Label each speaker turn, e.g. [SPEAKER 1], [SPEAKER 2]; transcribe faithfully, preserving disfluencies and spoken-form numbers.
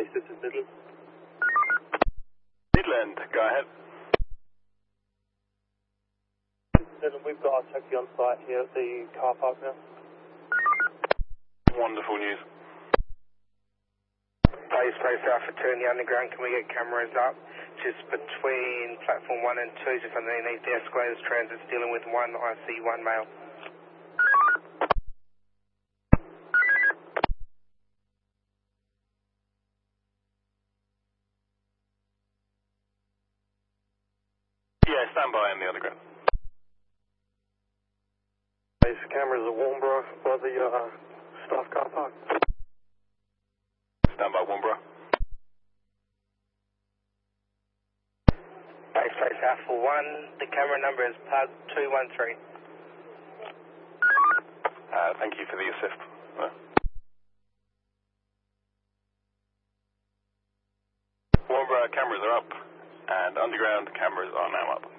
[SPEAKER 1] Base, this is Midland.
[SPEAKER 2] Midland, go ahead.
[SPEAKER 1] Midland, we've got our taxi on site here at the car park now.
[SPEAKER 2] Wonderful news.
[SPEAKER 3] Base, Base Alpha two in the underground, can we get cameras up? Just between platform one and two, just underneath the escalators, transit's dealing with one I C, one male.
[SPEAKER 2] Yeah, stand by in the underground.
[SPEAKER 1] Base cameras at Warnborough by the uh, staff car park.
[SPEAKER 2] Stand by, Warnborough.
[SPEAKER 3] Base, Base Alpha one, the camera number is P U G two one three.
[SPEAKER 2] Uh, thank you for the assist. Uh. Warnborough cameras are up, and underground cameras are now up.